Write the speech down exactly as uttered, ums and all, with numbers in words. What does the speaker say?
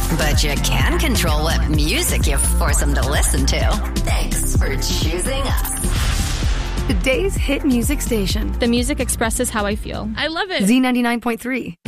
But you can control what music you force them to listen to. Thanks for choosing us. Today's hit music station. The music expresses how I feel. I love it. Z ninety-nine point three.